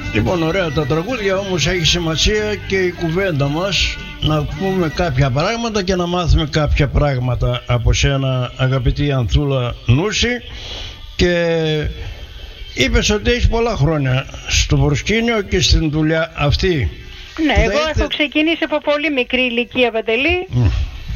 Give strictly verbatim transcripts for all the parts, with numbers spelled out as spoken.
Λοιπόν, ωραία τα τραγούδια, όμως έχει σημασία και η κουβέντα μας, να πούμε κάποια πράγματα και να μάθουμε κάποια πράγματα από σένα, αγαπητή Ανθούλα Νούση. Και είπες ότι έχεις πολλά χρόνια στο προσκήνιο και στην δουλειά αυτή. Ναι, εγώ είτε... έχω ξεκινήσει από πολύ μικρή ηλικία, Παντελή, mm.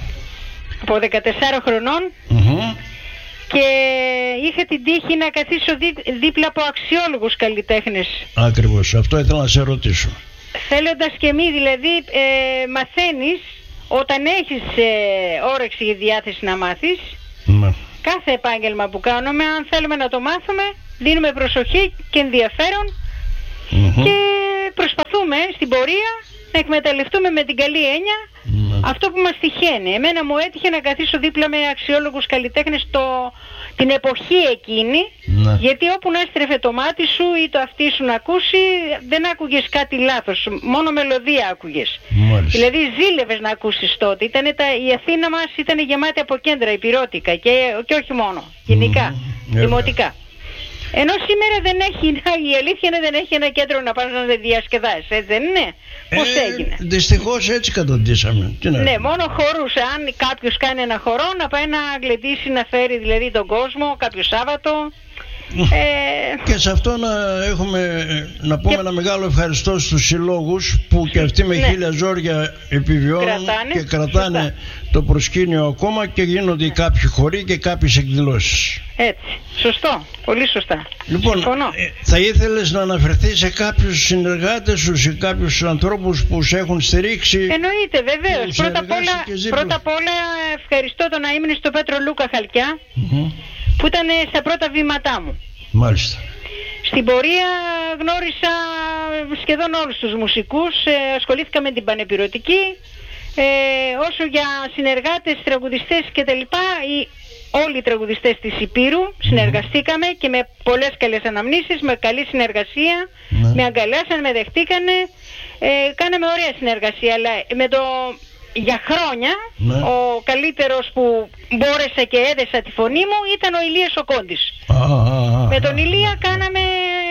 από δεκατεσσάρων χρονών, mm-hmm. και είχα την τύχη να καθίσω δί, δίπλα από αξιόλογους καλλιτέχνες. Ακριβώς, αυτό ήθελα να σε ρωτήσω. Θέλοντας και μη, δηλαδή, ε, μαθαίνεις όταν έχεις ε, όρεξη ή διάθεση να μάθεις. Mm. Κάθε επάγγελμα που κάνουμε, αν θέλουμε να το μάθουμε, δίνουμε προσοχή και ενδιαφέρον, mm-hmm. και προσπαθούμε στην πορεία να εκμεταλλευτούμε με την καλή έννοια mm-hmm. αυτό που μας τυχαίνει. Εμένα μου έτυχε να καθίσω δίπλα με αξιόλογους καλλιτέχνες το, την εποχή εκείνη, mm-hmm. γιατί όπου να έστρεφε το μάτι σου ή το αυτί σου να ακούσει, δεν άκουγες κάτι λάθος, μόνο μελωδία άκουγες. Μάλιστα. Δηλαδή ζήλευες να ακούσεις τότε. Ήτανε τα, η Αθήνα μας ήταν γεμάτη από κέντρα υπηρώτικα και, και όχι μόνο, γενικά, mm-hmm. δημοτικά. Ενώ σήμερα δεν έχει, η αλήθεια είναι δεν έχει ένα κέντρο να πας να διασκεδάσεις, έτσι δεν είναι? Πώς ε, έγινε? Δυστυχώς έτσι καταντήσαμε. Ναι, μόνο χορούς. Αν κάποιος κάνει ένα χορό, να πάει να γλεντήσει, να φέρει δηλαδή τον κόσμο κάποιο Σάββατο. Ε... Και σε αυτό να έχουμε να πούμε και... ένα μεγάλο ευχαριστώ στους συλλόγους που και αυτοί με ναι. χίλια ζόρια επιβιώνουν, κρατάνε, και κρατάνε σωστά. το προσκήνιο ακόμα και γίνονται ναι. κάποιοι χοροί και κάποιες εκδηλώσεις. Έτσι, σωστό, πολύ σωστά. Λοιπόν, ε, θα ήθελες να αναφερθείς σε κάποιους συνεργάτες σου, σε κάποιους ανθρώπους που σε έχουν στηρίξει? Εννοείται, βεβαίως. Πρώτα απ' όλα, πρώτα απ' όλα ευχαριστώ τον αείμνηστο Πέτρο Λούκα Χαλκιά, mm-hmm. που ήταν στα πρώτα βήματά μου. Μάλιστα. Στην πορεία γνώρισα σχεδόν όλους τους μουσικούς, ε, ασχολήθηκα με την πανεπυρωτική, ε, όσο για συνεργάτες, τραγουδιστές και τα λοιπά, οι, όλοι οι τραγουδιστές της Υπήρου συνεργαστήκαμε και με πολλές καλές αναμνήσεις, με καλή συνεργασία, ναι. με αγκαλιάσαν, με δεχτήκανε, ε, κάναμε ωραία συνεργασία, αλλά με το... για χρόνια ναι. ο καλύτερος που μπόρεσα και έδεσα τη φωνή μου ήταν ο Ηλίας ο Κόντης. Α, α, α, με τον Ηλία κάναμε,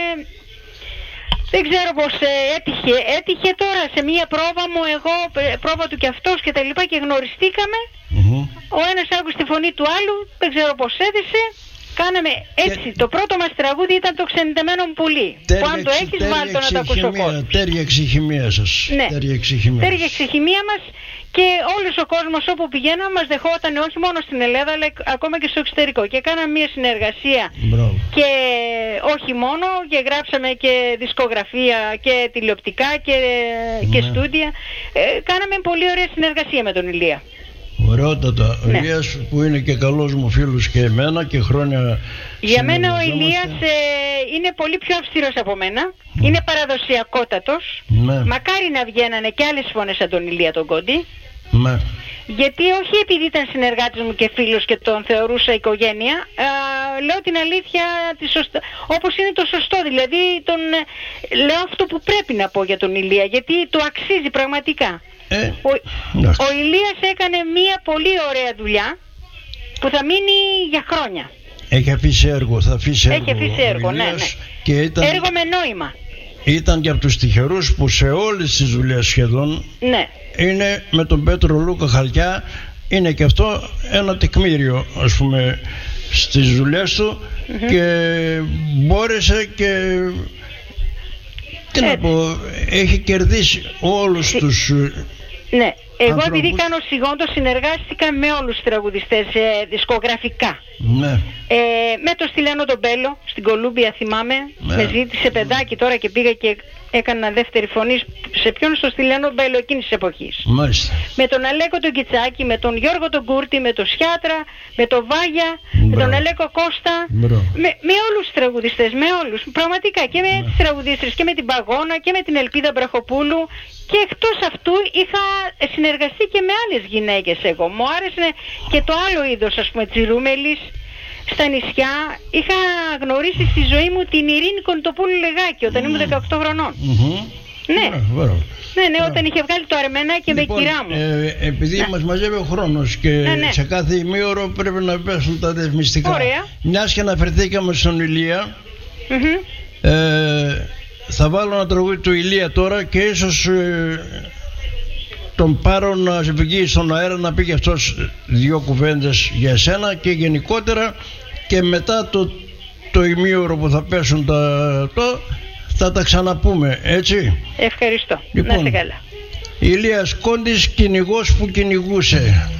δεν ξέρω πως έτυχε, έτυχε τώρα σε μία πρόβα μου, εγώ, πρόβα του και αυτός και τα λοιπά, και γνωριστήκαμε. Mm-hmm. Ο ένας άκουσε τη φωνή του άλλου, δεν ξέρω πως έδεσε. Κάναμε έτσι, και... το πρώτο μας τραγούδι ήταν το Ξενιτεμένο μου πουλί. Που αν το έχεις βάλει το να το ακούσει ο κόσμος. Τέριαξε η χημεία σας. Ναι, τέριαξε η χημεία μας. Και όλος ο κόσμος όπου πηγαίναμε μας δεχόταν, όχι μόνο στην Ελλάδα αλλά ακόμα και στο εξωτερικό. Και κάναμε μια συνεργασία. Μπράβο. Και όχι μόνο, και γράψαμε και δισκογραφία και τηλεοπτικά και, ναι. και στούντια. Ε, κάναμε πολύ ωραία συνεργασία με τον Ηλία. Ωραιότατα. Ο ναι. Ηλίας που είναι και καλός μου φίλος και εμένα και χρόνια. Για μένα ο Ηλίας ε, είναι πολύ πιο αυστηρός από μένα. Mm. Είναι παραδοσιακότατος. Ναι. Μακάρι να βγαίνανε και άλλες φωνές σαν τον Ηλία τον Κόντι. Ναι. Γιατί όχι επειδή ήταν συνεργάτης μου και φίλος και τον θεωρούσα οικογένεια, α, λέω την αλήθεια τη σωστά, όπως είναι το σωστό, δηλαδή τον, λέω αυτό που πρέπει να πω για τον Ηλία, γιατί το αξίζει πραγματικά. Ε, ο, ο Ηλίας έκανε μια πολύ ωραία δουλειά που θα μείνει για χρόνια. Έχει αφήσει έργο, θα αφήσει έργο. Έχει αφήσει έργο, ναι, ναι. Και ήταν, έργο με νόημα. Ήταν και από τους τυχερούς που σε όλες τις δουλειές σχεδόν, ναι. είναι με τον Πέτρο Λούκα Χαλκιά, είναι και αυτό ένα τεκμήριο, ας πούμε, στις δουλειές του, mm-hmm. και μπόρεσε και... Τι να πω, έχει κερδίσει όλους τους... Ναι, εγώ ανθρώπους. Επειδή κάνω σιγόντο συνεργάστηκα με όλους τους τραγουδιστές ε, δισκογραφικά. Ναι. Ε, με το Στυλιανό τον Μπέλο στην Κολούμπια θυμάμαι, ναι. με ζήτησε παιδάκι τώρα και πήγα και έκανα δεύτερη φωνή σε ποιον? Στο Στυλιανό Μπέλο εκείνης της εποχής. Μάλιστα. Με τον Αλέκο τον Κιτσάκη, με τον Γιώργο τον Κούρτη, με τον Σιάτρα, με τον Βάγια, Μπράβο. με τον Αλέκο Κώστα, με, με όλους τους τραγουδιστές, με όλους, πραγματικά, και με ναι. τις τραγουδίστρες και με την Παγώνα και με την Ελπίδα Μπραχοπούλου. Και εκτός αυτού είχα συνεργαστεί και με άλλες γυναίκες εγώ. Μου άρεσε και το άλλο είδος, ας πούμε, της Ρούμελης, στα νησιά. Είχα γνωρίσει στη ζωή μου την Ειρήνη Κονιτοπούλου Λεγάκη όταν mm. ήμουν δεκαοκτώ χρονών. Mm-hmm. Ναι. Yeah, ναι, ναι, όταν είχε βγάλει το Αρμενάκι, λοιπόν, με κυρά μου. Ε, επειδή ναι. μας μαζεύει ο χρόνος και ναι, ναι. σε κάθε ημίωρο πρέπει να πέσουν τα διαφημιστικά. Ωραία. Μιας και αναφερθήκαμε στον Ηλία, mm-hmm. ε, θα βάλω ένα τραγούδι του Ηλία τώρα και ίσως ε, τον πάρω να βγει στον αέρα να πει και αυτός δύο κουβέντες για εσένα και γενικότερα, και μετά το, το ημίωρο που θα πέσουν τα, το, θα τα ξαναπούμε, έτσι. Ευχαριστώ. Λοιπόν, να είστε καλά. Ηλίας Κόντης, κυνηγός που κυνηγούσε.